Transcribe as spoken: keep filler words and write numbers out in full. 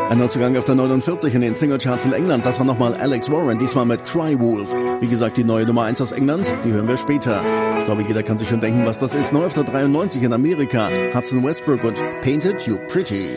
Ein Neuzugang auf der neunundvierzig in den Singlecharts in England, das war nochmal Alex Warren, diesmal mit Cry Wolf. Wie gesagt, die neue Nummer eins aus England, die hören wir später. Ich glaube, jeder kann sich schon denken, was das ist. Neu auf der dreiundneunzig in Amerika, Hudson Westbrook und Painted You Pretty.